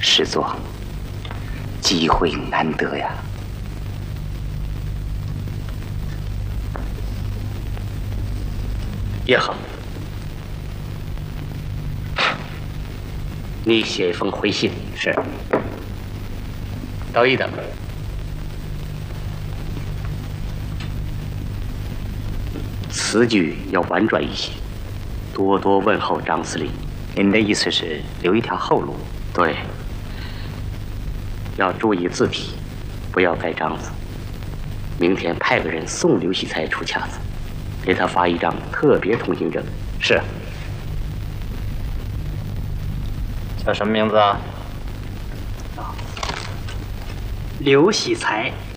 师座，机会难得呀。 也好，你写一封回信。 是。 等一等。词句要婉转一些，多多问候张司令。 您的意思是留一条后路？ 对，要注意字体，不要盖章子。明天派个人送刘喜才出卡子，给他发一张特别通行证。 是。 叫什么名字啊？ 刘喜才。